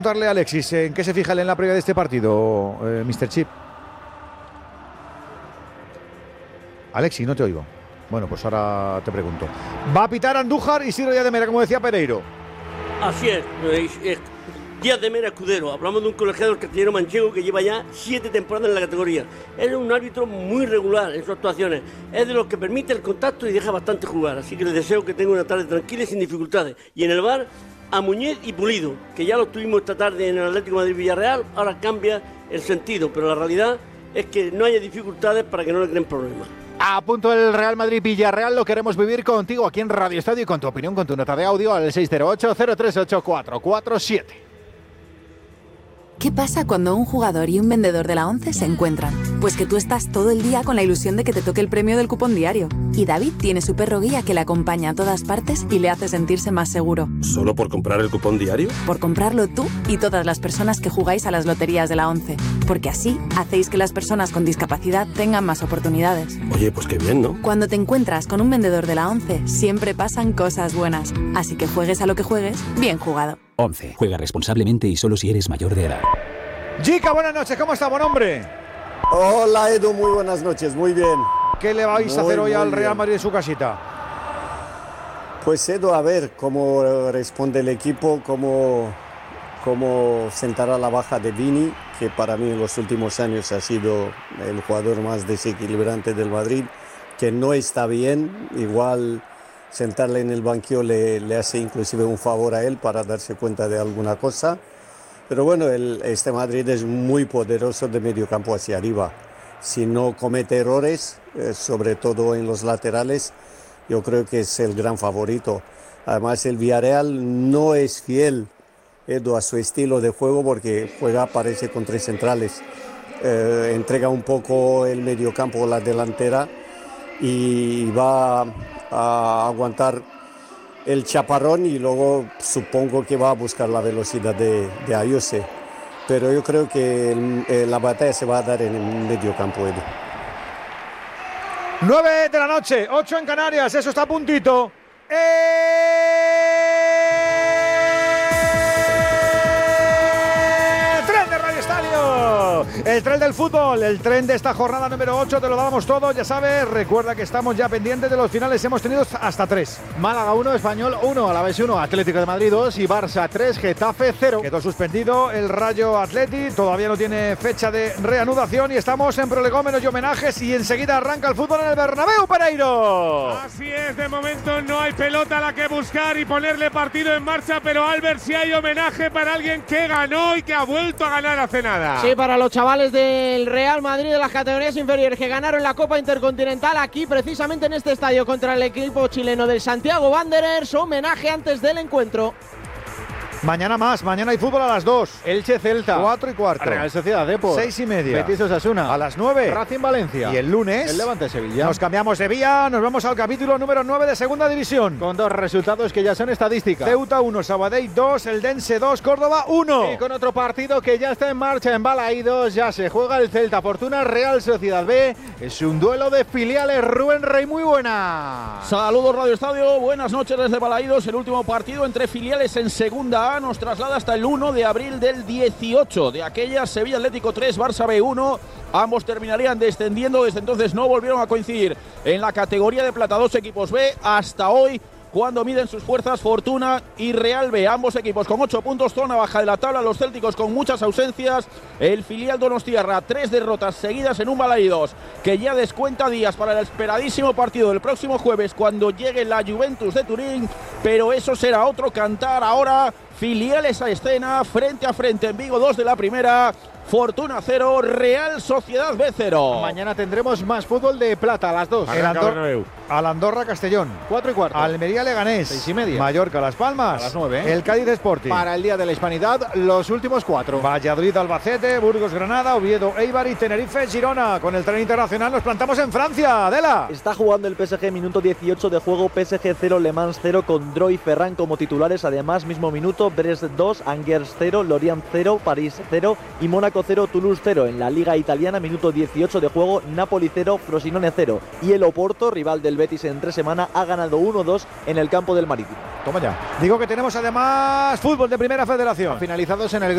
Darle a Alexis, ¿en qué se fija en la previa de este partido, Mr. Chip? Alexis, no te oigo. Bueno, pues ahora te pregunto. Va a pitar Andújar y Siro Díaz de Mera, como decía Pereiro. Así es. Díaz de Mera Escudero. Hablamos de un colegiado castellano manchego que lleva ya 7 temporadas en la categoría. Es un árbitro muy regular en sus actuaciones. Es de los que permite el contacto y deja bastante jugar. Así que les deseo que tengan una tarde tranquila y sin dificultades. Y en el VAR, a Muñez y Pulido, que ya lo tuvimos esta tarde en el Atlético de Madrid-Villarreal. Ahora cambia el sentido, pero la realidad es que no haya dificultades para que no le creen problemas. A punto el Real Madrid-Villarreal, lo queremos vivir contigo aquí en Radio Estadio y con tu opinión, con tu nota de audio al 608-038-447. ¿Qué pasa cuando un jugador y un vendedor de la ONCE se encuentran? Pues que tú estás todo el día con la ilusión de que te toque el premio del cupón diario. Y David tiene su perro guía que le acompaña a todas partes y le hace sentirse más seguro. ¿Solo por comprar el cupón diario? Por comprarlo tú y todas las personas que jugáis a las loterías de la ONCE. Porque así hacéis que las personas con discapacidad tengan más oportunidades. Oye, pues qué bien, ¿no? Cuando te encuentras con un vendedor de la ONCE, siempre pasan cosas buenas. Así que juegues a lo que juegues, bien jugado. 11. Juega responsablemente y solo si eres mayor de edad. Jica, buenas noches, ¿cómo está, buen hombre? Hola, Edu, muy buenas noches, muy bien. ¿Qué le vais a hacer hoy al Real Madrid en su casita? Pues Edu, a ver cómo responde el equipo, cómo sentará la baja de Vini, que para mí en los últimos años ha sido el jugador más desequilibrante del Madrid, que no está bien, igual sentarle en el banquillo le hace inclusive un favor a él para darse cuenta de alguna cosa. Pero bueno, este Madrid es muy poderoso de medio campo hacia arriba. Si no comete errores, sobre todo en los laterales, yo creo que es el gran favorito. Además, el Villarreal no es fiel, Edu, a su estilo de juego porque parece con 3 centrales. Entrega un poco el medio campo, la delantera, y va a aguantar el chaparrón y luego supongo que va a buscar la velocidad de Ayose. Pero yo creo que la batalla se va a dar en el medio campo, Edu. 9 de la noche, 8 en Canarias, eso está a puntito. ¡Tren de Radio Estadio! El tren del fútbol, el tren de esta jornada número 8, te lo damos todo, ya sabes. Recuerda que estamos ya pendientes de los finales, hemos tenido hasta 3. Málaga 1, Español 1, Alavés 1, Atlético de Madrid 2 y Barça 3, Getafe 0. Quedó suspendido el Rayo Atleti, todavía no tiene fecha de reanudación y estamos en prolegómenos y homenajes y enseguida arranca el fútbol en el Bernabéu, Pereiro. Así es, de momento no hay pelota a la que buscar y ponerle partido en marcha, pero Albert, sí hay homenaje para alguien que ganó y que ha vuelto a ganar hace nada. Sí, para los chavales del Real Madrid de las categorías inferiores que ganaron la Copa Intercontinental aquí precisamente en este estadio contra el equipo chileno del Santiago Wanderers, homenaje antes del encuentro. Mañana más, mañana hay fútbol a las 2. Elche Celta. 4:15. Real Sociedad Depor. 6:30. Betis Osasuna. A las 9. Racing Valencia. Y el lunes. El Levante Sevilla. Nos cambiamos de vía, nos vamos al capítulo número 9 de Segunda División. Con 2 resultados que ya son estadística. Ceuta 1, Sabadell 2, Eldense 2, Córdoba 1. Y con otro partido que ya está en marcha en Balaídos, ya se juega el Celta Fortuna Real Sociedad B. Es un duelo de filiales. Rubén Rey, muy buena. Saludos Radio Estadio, buenas noches desde Balaídos. El último partido entre filiales en Segunda A nos traslada hasta el 1 de abril del 18. De aquella Sevilla Atlético 3, Barça B 1. Ambos terminarían descendiendo. Desde entonces no volvieron a coincidir en la categoría de plata. 2 equipos B hasta hoy, cuando miden sus fuerzas Fortuna y Real B. Ambos equipos con 8 puntos, zona baja de la tabla. Los célticos con muchas ausencias. El filial donostiarra, 3 derrotas seguidas en un Balaídos que ya descuenta días para el esperadísimo partido del próximo jueves cuando llegue la Juventus de Turín. Pero eso será otro cantar. Ahora filiales a escena, frente a frente en Vigo, 2 de la primera. Fortuna 0, Real Sociedad B 0. Mañana tendremos más fútbol de plata a las 2. Al Andorra Castellón. 4:15. Almería Leganés. 6:30. Mallorca Las Palmas. A las 9. El Cádiz Sporting. Para el Día de la Hispanidad, los últimos 4. Valladolid Albacete, Burgos Granada, Oviedo Eibar y Tenerife Girona. Con el tren internacional nos plantamos en Francia. Adela. Está jugando el PSG, minuto 18 de juego. PSG 0, Le Mans 0, con Dreux y Ferran como titulares. Además, mismo minuto, Brest 2, Angers 0, Lorient 0, París 0 y Mónaco 0, Toulouse 0. En la Liga Italiana, minuto 18 de juego, Napoli 0, Frosinone 0. Y el Oporto, rival del Betis en 3 semanas, ha ganado 1-2 en el campo del Marítimo. Toma ya. Digo que tenemos además fútbol de Primera Federación. Finalizados en el